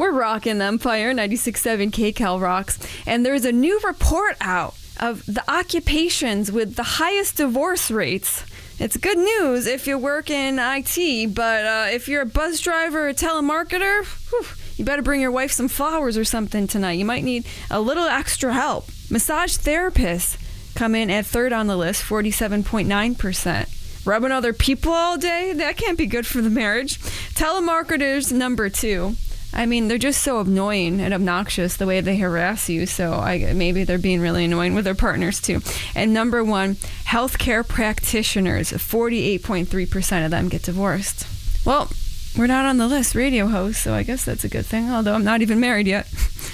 We're rocking Empire 96.7 KCAL rocks, and there's a new report out of the occupations with the highest divorce rates. It's good news if you work in IT, but if you're a bus driver or a telemarketer, you better bring your wife some flowers or something tonight. You might need a little extra help. Massage therapists come in at third on the list, 47.9%. Rubbing other people all day? That can't be good for the marriage. Telemarketers, number 2. I mean, they're just so annoying and obnoxious the way they harass you, so maybe they're being really annoying with their partners too. And number 1, healthcare practitioners, 48.3% of them get divorced. Well, we're not on the list, radio host, so I guess that's a good thing, although I'm not even married yet.